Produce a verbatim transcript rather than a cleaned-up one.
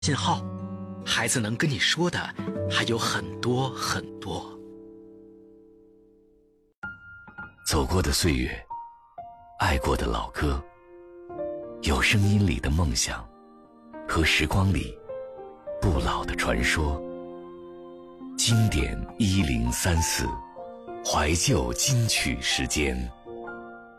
信号，孩子能跟你说的还有很多很多。 走过的岁月，爱过的老歌，有声音里的梦想，和时光里不老的传说。经典一零三四，怀旧金曲时间。